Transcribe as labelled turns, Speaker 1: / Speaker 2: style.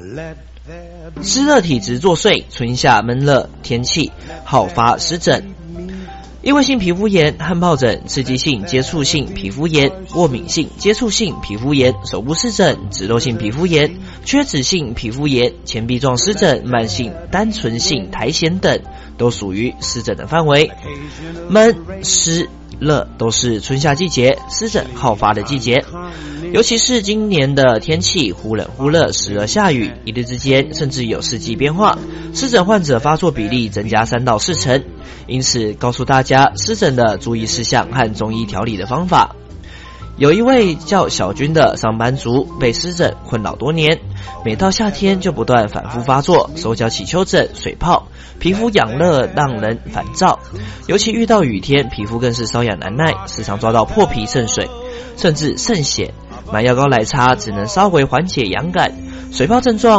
Speaker 1: 湿热体质作祟，春夏闷热天气好发湿疹。异位性皮肤炎、汗疱疹、刺激性接触性皮肤炎、过敏性接触性皮肤炎、手部湿疹、脂漏性皮肤炎、缺脂性皮肤炎、前臂状湿疹、慢性单纯性苔藓等，都属于湿疹的范围。闷、湿、热都是春夏季节湿疹好发的季节，尤其是今年的天气忽冷忽热，时而下雨，一日之间甚至有四季变化，湿疹患者发作比例增加3到4成。因此告诉大家湿疹的注意事项和中医调理的方法。有一位叫小军的上班族被湿疹困扰多年，每到夏天就不断反复发作，手脚起丘疹、水泡，皮肤痒热让人烦躁，尤其遇到雨天，皮肤更是瘙痒难耐，时常抓到破皮渗水，甚至渗血，买药膏来擦只能稍微缓解痒感，水泡症状